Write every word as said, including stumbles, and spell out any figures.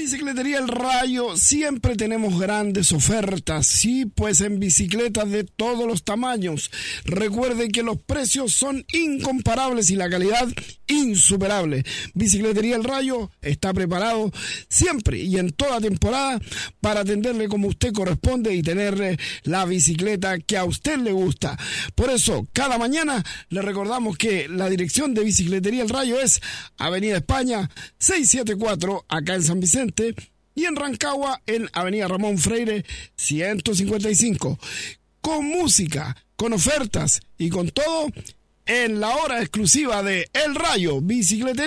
Bicicletería El Rayo, siempre tenemos grandes ofertas, sí, pues en bicicletas de todos los tamaños. Recuerden que los precios son incomparables y la calidad insuperable. Bicicletería El Rayo está preparado siempre y en toda temporada para atenderle como usted corresponde y tenerle la bicicleta que a usted le gusta. Por eso, cada mañana le recordamos que la dirección de Bicicletería El Rayo es Avenida España seiscientos setenta y cuatro, acá en San Vicente, y en Rancagua en Avenida Ramón Freire ciento cincuenta y cinco. Con música, con ofertas y con todo en la hora exclusiva de El Rayo Bicicletería.